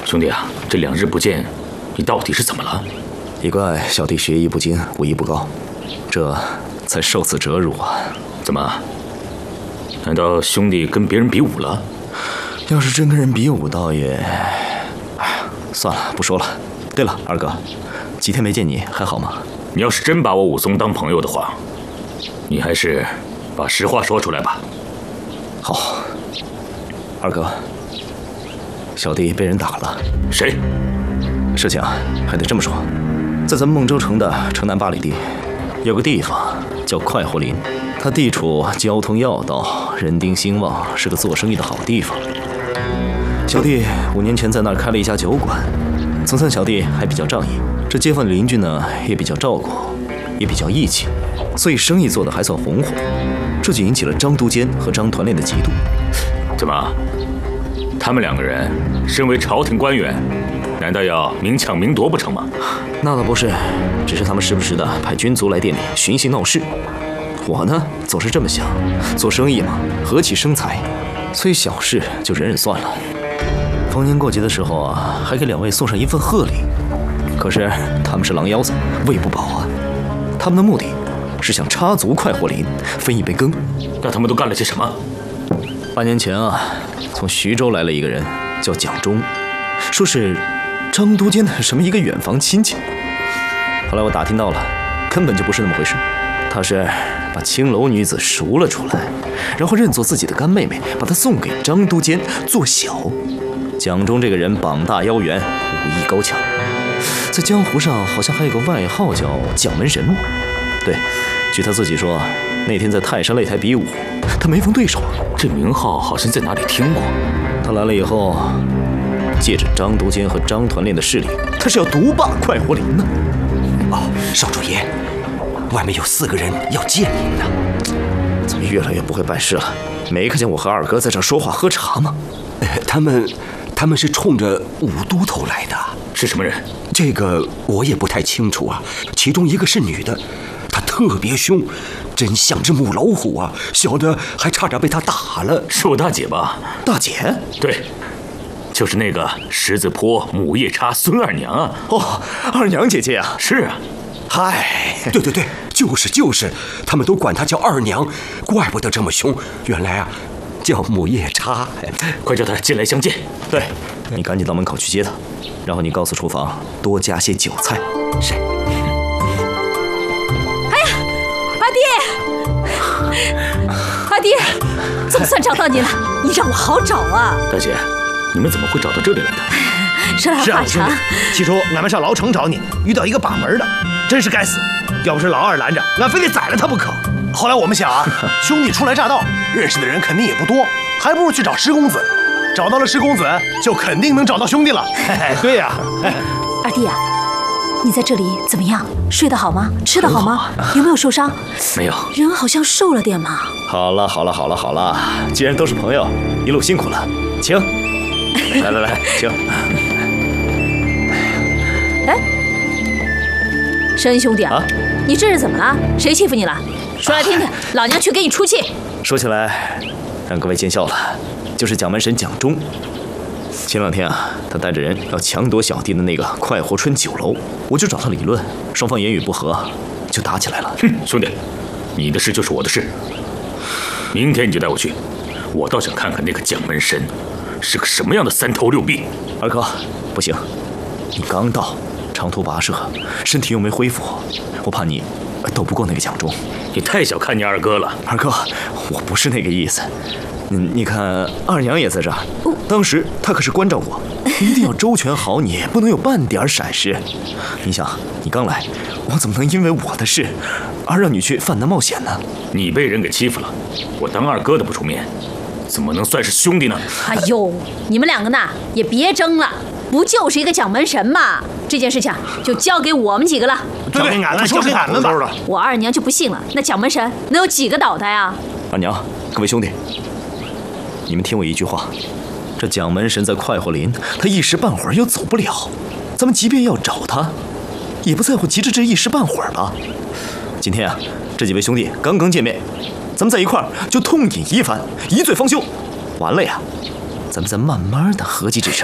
兄弟啊，这2日不见，你到底是怎么了？ 一怪小弟学艺不精，武艺不高，这才受此折辱啊！ 怎么？难道兄弟跟别人比武了？ 要是真跟人比武，倒也……哎呀，算了，不说了。对了，二哥，几天没见你，还好吗？ 你要是真把我武松当朋友的话，你还是把实话说出来吧。 好，二哥，小弟被人打了。 谁？ 事情还得这么说，在咱们孟州城的城南8里地，有个地方叫快活林，它地处交通要道，人丁兴旺，是个做生意的好地方。小弟5年前在那儿开了一家酒馆，曾参小弟还比较仗义，这街坊的邻居呢也比较照顾，也比较义气，所以生意做得还算红火。这就引起了张都监和张团练的嫉妒。 怎么？他们2个人身为朝廷官员，难道要明抢明夺不成吗？ 那倒不是，只是他们时不时的派军卒来店里寻衅闹事。我呢总是这么想，做生意嘛，和气生财，所以小事就忍忍算了。逢年过节的时候啊，还给2位送上一份贺礼。可是他们是狼腰子，喂不饱啊。他们的目的是想插足快活林，分一杯羹。 那他们都干了些什么 ？8年前啊，从徐州来了一个人，叫蒋忠，说是张都监的什么一个远房亲戚。后来我打听到了，根本就不是那么回事。他是把青楼女子赎了出来，然后认作自己的干妹妹，把她送给张都监做小。蒋忠这个人膀大腰圆，武艺高强，在江湖上好像还有个外号叫蒋门神。对，据他自己说，那天在泰山擂台比武，他没逢对手。 这名号好像在哪里听过。 他来了以后，借着张都监和张团练的势力，他是要独霸快活林呢。 哦，少主爷，外面有4个人要见您呢。 怎么越来越不会办事了？没看见我和二哥在这说话喝茶吗？ 他们是冲着武都头来的。 是什么人？ 这个我也不太清楚啊。其中一个是女的，她特别凶，真像只母老虎啊！小的还差点被她打了。 是我大姐吧？ 大姐？ 对，就是那个十字坡母夜叉孙二娘啊。 哦，二娘姐姐啊。 是啊。 嗨，对，就是，他们都管她叫二娘，怪不得这么凶，原来啊叫母夜叉。 快叫她进来相见。 对，你赶紧到门口去接她，然后你告诉厨房多加些酒菜。 是。 哎呀，阿弟，总算找到你了，你让我好找啊。 大姐，你们怎么会找到这里来的？ 说来话长。 起初俺们上牢城找你，遇到一个把门的，真是该死！要不是老二拦着，俺非得宰了他不可。后来我们想啊，兄弟初来乍到，认识的人肯定也不多，还不如去找施公子。找到了施公子，就肯定能找到兄弟了。对呀。 二弟啊，你在这里怎么样？睡得好吗？吃得好吗？有没有受伤？ 没有。 人好像瘦了点嘛。 好了，既然都是朋友，一路辛苦了，请。来，请。 哎，生恩兄弟啊，你这是怎么了？谁欺负你了？说来听听，老娘去给你出气。 说起来，让各位见笑了，就是蒋门神蒋忠。前2天啊，他带着人要强夺小弟的那个快活春酒楼，我就找他理论，双方言语不合，就打起来了。 兄弟，你的事就是我的事，明天你就带我去，我倒想看看那个蒋门神是个什么样的3头6臂。 二哥，不行，你刚到，长途跋涉，身体又没恢复，我怕你斗不过那个蒋忠。 你太小看你二哥了。 二哥，我不是那个意思。你看二娘也在这儿，当时她可是关照我，一定要周全好你，不能有半点闪失。你想，你刚来，我怎么能因为我的事而让你去犯难冒险呢？ 你被人给欺负了，我当二哥的不出面，怎么能算是兄弟呢？ 哎呦，你们2个呢也别争了，不就是一个蒋门神嘛？这件事情就交给我们几个了。 交给俺了，交给俺们吧。 我二娘就不信了，那蒋门神能有几个脑袋啊？ 二娘，各位兄弟，你们听我一句话，这蒋门神在快活林，他一时半会儿又走不了，咱们即便要找他，也不在乎急着这一时半会儿吧。今天啊，这几位兄弟刚刚见面，咱们在一块儿就痛饮一番，一醉方休。完了呀，咱们再慢慢的合计这事。